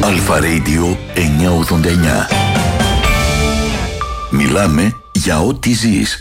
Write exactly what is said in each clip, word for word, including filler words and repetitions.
Αλφα Radio εννιακόσια ογδόντα εννιά. Μιλάμε για ό,τι ζεις.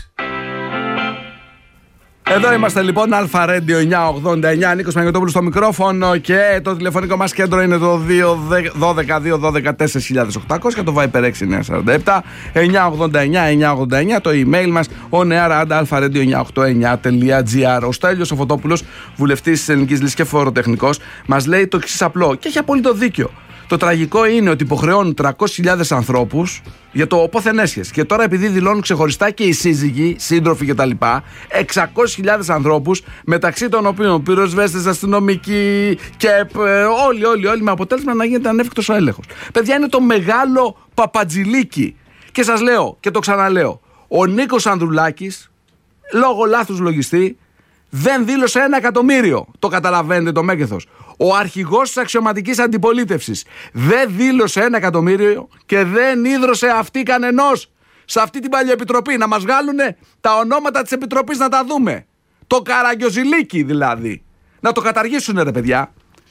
Εδώ είμαστε λοιπόν, Αλφα Radio εννιακόσια ογδόντα εννιά, Νίκος Παναγιωτόπουλος στο μικρόφωνο και το τηλεφωνικό μας κέντρο είναι το δύο ένα δύο ένα δύο τέσσερα χιλιάδες οκτακόσια, το Viper έξι εννιακόσια σαράντα επτά εννιακόσια ογδόντα εννιά εννιακόσια ογδόντα εννιά, το email μας on air at alpha radio εννιακόσια ογδόντα εννιά τελεία gr. Ο Στέλιος ο Φωτόπουλος, βουλευτής της Ελληνικής Λύσης και φοροτεχνικός, μας λέει το εξής απλό και έχει απόλυτο δίκιο. Το τραγικό είναι ότι υποχρεώνουν τριακόσιες χιλιάδες ανθρώπους για το πόθεν έσχες. Και τώρα, επειδή δηλώνουν ξεχωριστά και οι σύζυγοι, σύντροφοι κτλ., εξακόσιες χιλιάδες ανθρώπους, μεταξύ των οποίων πυροσβέστες, αστυνομικοί και ε, όλοι, όλοι, όλοι, με αποτέλεσμα να γίνεται ανέφικτος ο έλεγχος. Παιδιά, είναι το μεγάλο παπατζηλίκι. Και σας λέω και το ξαναλέω, ο Νίκος Ανδρουλάκης, λόγω λάθους λογιστή, δεν δήλωσε ένα εκατομμύριο. Το καταλαβαίνετε το μέγεθος. Ο αρχηγός της αξιωματικής αντιπολίτευσης δεν δήλωσε ένα εκατομμύριο και δεν ίδρωσε αυτή κανενός σε αυτή την παλιοεπιτροπή. Να μας βγάλουν τα ονόματα της επιτροπής να τα δούμε. Το καραγκιοζηλίκι δηλαδή. Να το καταργήσουν ρε παιδιά.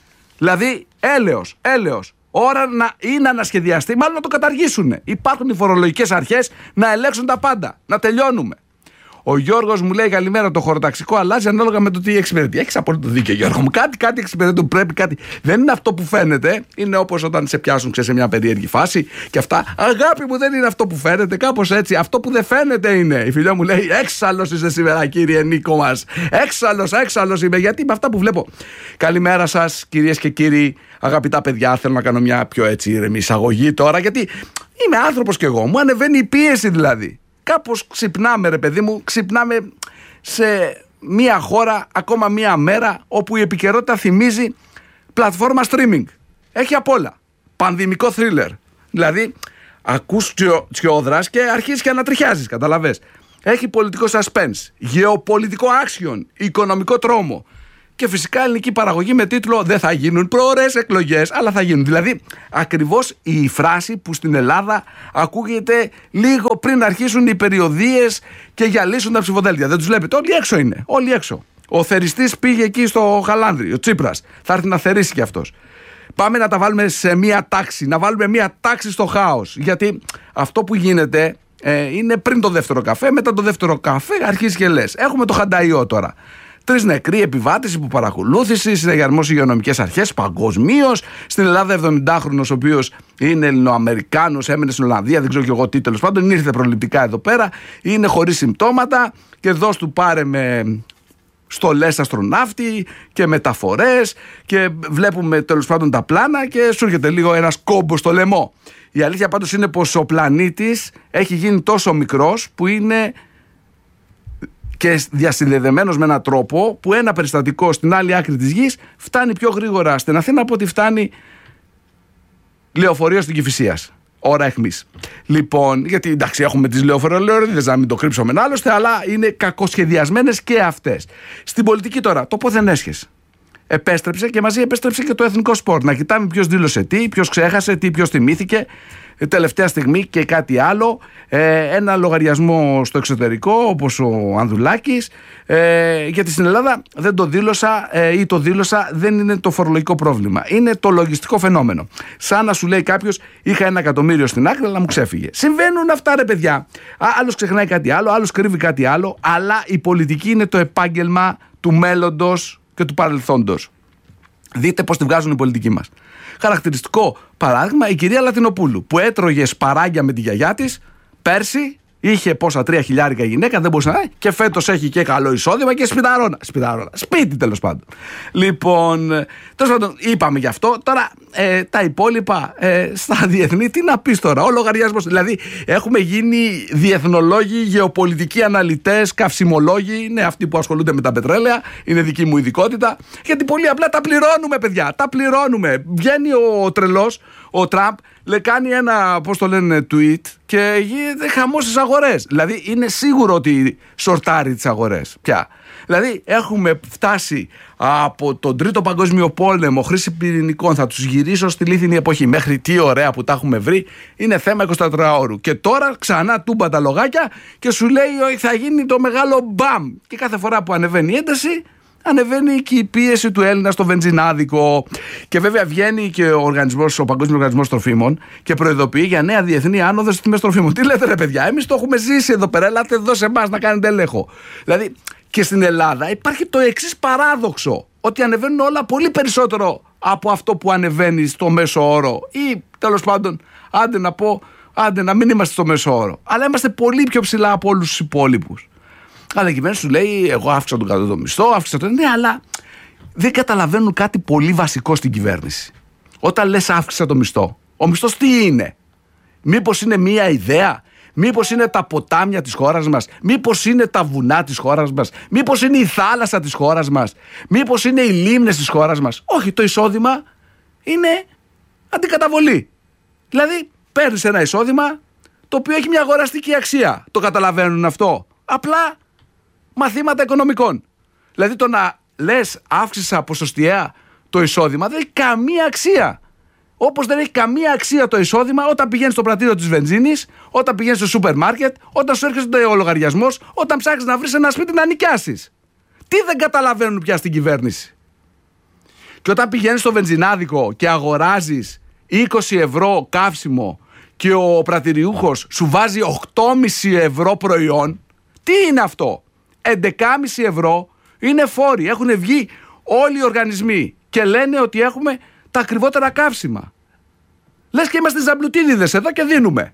Δηλαδή έλεος, έλεος. Ώρα να ή να ανασχεδιαστεί, μάλλον να το καταργήσουν. Υπάρχουν οι φορολογικές αρχές να ελέγξουν τα πάντα. Να τελειώνουμε. Ο Γιώργος μου λέει καλημέρα, το χωροταξικό αλλάζει ανάλογα με το τι εξυπηρετεί. Έχεις απόλυτο δίκιο, Γιώργο μου. Κάτι, κάτι εξυπηρετούν, πρέπει κάτι. Δεν είναι αυτό που φαίνεται. Είναι όπως όταν σε πιάσουν ξέρεις, σε μια περίεργη φάση και αυτά. Αγάπη μου, δεν είναι αυτό που φαίνεται. Κάπως έτσι. Αυτό που δεν φαίνεται είναι. Η φιλιά μου λέει έξαλλος είσαι σήμερα, κύριε Νίκο μας. Έξαλλος, έξαλλος είμαι. Γιατί με αυτά που βλέπω. Καλημέρα σας, κυρίες και κύριοι, αγαπητά παιδιά. Θέλω να κάνω μια πιο έτσι ήρεμη εισαγωγή τώρα, γιατί είμαι άνθρωπος κι εγώ. Μου ανεβαίνει η πίεση δηλαδή. Κάπως ξυπνάμε ρε παιδί μου, ξυπνάμε σε μια χώρα, ακόμα μια μέρα, όπου η επικαιρότητα θυμίζει πλατφόρμα streaming. Έχει απ' όλα. Πανδημικό θρίλερ. Δηλαδή, ακούς τσιόδρας και αρχίζεις και ανατριχιάζεις, καταλαβες. Έχει πολιτικό suspense, γεωπολιτικό action, οικονομικό τρόμο. Και φυσικά ελληνική παραγωγή με τίτλο «Δεν θα γίνουν προώρες εκλογές, αλλά θα γίνουν». Δηλαδή, ακριβώς η φράση που στην Ελλάδα ακούγεται λίγο πριν αρχίσουν οι περιοδίες και γυαλίσουν τα ψηφοδέλτια. Δεν τους βλέπετε, όλοι έξω είναι, όλοι έξω. Ο θεριστής πήγε εκεί στο Χαλάνδρι, ο Τσίπρας. Θα έρθει να θερήσει κι αυτός. Πάμε να τα βάλουμε σε μία τάξη, να βάλουμε μία τάξη στο χάος. Γιατί αυτό που γίνεται ε, είναι πριν το δεύτερο καφέ, μετά το δεύτερο καφέ αρχίζει και λες. Έχουμε το χανταϊό τώρα. Τρεις νεκροί επιβάτες υπό παρακολούθηση, συνεγερμός υγειονομικές αρχές παγκοσμίως. Στην Ελλάδα, εβδομηντάχρονος, ο οποίος είναι Ελληνοαμερικάνος, έμενε στην Ολλανδία, δεν ξέρω και εγώ τι, τέλος πάντων, ήρθε προληπτικά εδώ πέρα, είναι χωρίς συμπτώματα και δώσ' του πάρε με στολές αστροναύτη και μεταφορές και βλέπουμε τέλος πάντων τα πλάνα και σου έρχεται λίγο ένας κόμπος στο λαιμό. Η αλήθεια πάντως είναι πως ο πλανήτης έχει γίνει τόσο μικρός που είναι και διασυνδεδεμένος με έναν τρόπο που ένα περιστατικό στην άλλη άκρη της γης φτάνει πιο γρήγορα στην Αθήνα από ότι φτάνει λεωφορείο στην Κηφισίας. Ώρα αιχμής. Λοιπόν, γιατί εντάξει, έχουμε τις λεωφορειολεωρίδες, να μην το κρύψουμε άλλωστε, αλλά είναι κακοσχεδιασμένες και αυτές. Στην πολιτική τώρα, το πόθεν έσχες. Επέστρεψε και μαζί επέστρεψε και το εθνικό σπορ. Να κοιτάμε ποιος δήλωσε τι, ποιος ξέχασε τι, ποιος θυμήθηκε. Τελευταία στιγμή και κάτι άλλο, ε, ένα λογαριασμό στο εξωτερικό όπως ο Ανδρουλάκης, ε, γιατί στην Ελλάδα δεν το δήλωσα ε, ή το δήλωσα, δεν είναι το φορολογικό πρόβλημα, είναι το λογιστικό φαινόμενο. Σαν να σου λέει κάποιος είχα ένα εκατομμύριο στην άκρη αλλά μου ξέφυγε. Συμβαίνουν αυτά ρε παιδιά. Άλλος ξεχνάει κάτι άλλο, άλλος κρύβει κάτι άλλο, αλλά η πολιτική είναι το επάγγελμα του μέλλοντος και του παρελθόντος. Δείτε πώς τη βγάζουν οι πολιτικοί μας. Χαρακτηριστικό παράδειγμα η κυρία Λατινοπούλου που έτρωγε σπαράγγια με τη γιαγιά της πέρσι, είχε πόσα τρία χιλιάρικα γυναίκα, δεν μπορούσε να είναι και φέτος έχει και καλό εισόδημα και σπιταρώνα. Σπιταρώνα. Σπίτι τέλος πάντων. Λοιπόν, τέλος πάντων είπαμε γι' αυτό. Τώρα ε, τα υπόλοιπα ε, στα διεθνή, τι να πεις τώρα, ο λογαριασμός. Δηλαδή έχουμε γίνει διεθνολόγοι, γεωπολιτικοί αναλυτές, καυσιμολόγοι, είναι αυτοί που ασχολούνται με τα πετρέλαια, είναι δική μου ειδικότητα. Γιατί πολύ απλά τα πληρώνουμε, παιδιά. Τα πληρώνουμε. Βγαίνει ο τρελός, ο Τραμπ, λέει, κάνει ένα, πώς το λένε, tweet και γίνεται χαμός στις αγορές. Δηλαδή είναι σίγουρο ότι σορτάρει τις αγορές πια. Δηλαδή έχουμε φτάσει από τον Τρίτο Παγκόσμιο Πόλεμο, χρήση πυρηνικών, θα τους γυρίσω στη λίθινη εποχή, μέχρι τι ωραία που τα έχουμε βρει, είναι θέμα εικοσιτετράωρου. Και τώρα ξανά τούμπα τα λογάκια και σου λέει ότι θα γίνει το μεγάλο μπαμ. Και κάθε φορά που ανεβαίνει η ένταση ανεβαίνει και η πίεση του Έλληνα στο βενζινάδικο. Και βέβαια βγαίνει και ο, οργανισμός, ο Παγκόσμιος Οργανισμός Τροφίμων και προειδοποιεί για νέα διεθνή άνοδο στις τιμές τροφίμων. Τι λέτε, ρε παιδιά, εμείς το έχουμε ζήσει εδώ πέρα. Ελάτε εδώ σε εμάς να κάνετε έλεγχο. Δηλαδή και στην Ελλάδα υπάρχει το εξής παράδοξο, ότι ανεβαίνουν όλα πολύ περισσότερο από αυτό που ανεβαίνει στο μέσο όρο. Ή τέλος πάντων, άντε να πω, άντε να μην είμαστε στο μέσο όρο. Αλλά είμαστε πολύ πιο ψηλά από όλους τους υπόλοιπους. Αλλά η κυβέρνηση σου λέει: εγώ αύξησα τον κατώτατο μισθό, αύξησα τον. Ναι, αλλά δεν καταλαβαίνουν κάτι πολύ βασικό στην κυβέρνηση. Όταν λες αύξησα το μισθό, ο μισθός τι είναι? Μήπως είναι μία ιδέα? Μήπως είναι τα ποτάμια της χώρας μας? Μήπως είναι τα βουνά της χώρας μας? Μήπως είναι η θάλασσα της χώρας μας? Μήπως είναι οι λίμνες της χώρας μας? Όχι, το εισόδημα είναι αντικαταβολή. Δηλαδή παίρνεις ένα εισόδημα το οποίο έχει μια αγοραστική αξία. Το καταλαβαίνουν αυτό? Απλά μαθήματα οικονομικών. Δηλαδή το να λες αύξησα ποσοστιαία το εισόδημα δεν έχει καμία αξία. Όπως δεν έχει καμία αξία το εισόδημα όταν πηγαίνεις στο πρατήριο της βενζίνης, όταν πηγαίνεις στο σούπερ μάρκετ, όταν σου έρχεται ο λογαριασμός, όταν ψάχνεις να βρεις ένα σπίτι να νοικιάσεις. Τι δεν καταλαβαίνουν πια στην κυβέρνηση? Και όταν πηγαίνεις στο βενζινάδικο και αγοράζεις είκοσι ευρώ καύσιμο και ο πρατηριούχος σου βάζει οκτώ κόμμα πέντε ευρώ προϊόν, τι είναι αυτό? έντεκα κόμμα πέντε ευρώ είναι φόροι. Έχουν βγει όλοι οι οργανισμοί και λένε ότι έχουμε τα ακριβότερα καύσιμα. Λες και είμαστε ζαμπλουτίδιδες εδώ και δίνουμε.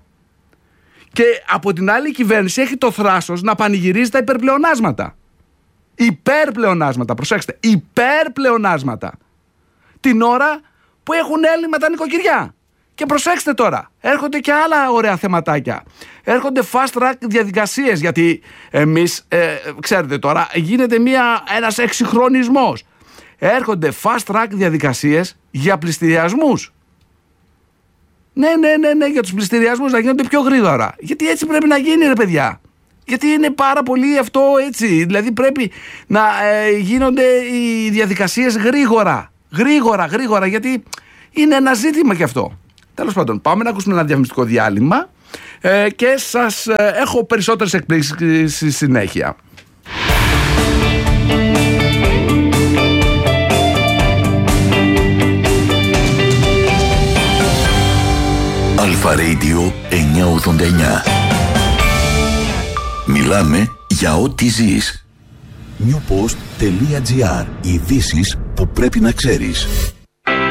Και από την άλλη η κυβέρνηση έχει το θράσος να πανηγυρίζει τα υπερπλεονάσματα. Υπερπλεονάσματα, προσέξτε, υπερπλεονάσματα. Την ώρα που έχουν έλλειμμα τα νοικοκυριά. Και προσέξτε τώρα, έρχονται και άλλα ωραία θεματάκια. Έρχονται fast track διαδικασίες, γιατί εμείς, ε, ξέρετε τώρα, γίνεται μια, ένας εξυγχρονισμός. Έρχονται fast track διαδικασίες για πληστηριασμούς. Ναι, ναι, ναι, ναι, για τους πληστηριασμούς να γίνονται πιο γρήγορα. Γιατί έτσι πρέπει να γίνει, ρε παιδιά. Γιατί είναι πάρα πολύ αυτό έτσι. Δηλαδή πρέπει να ε, γίνονται οι διαδικασίες γρήγορα. Γρήγορα, γρήγορα, γιατί είναι ένα ζήτημα και αυτό. Τέλος πάντων, πάμε να ακούσουμε ένα διαφημιστικό διάλειμμα ε, και σας ε, έχω περισσότερες εκπλήξεις στη συνέχεια. Αλφα Radio εννιακόσια ογδόντα εννιά. Μιλάμε για ό,τι ζεις. newpost.gr. Ειδήσεις που πρέπει να ξέρεις.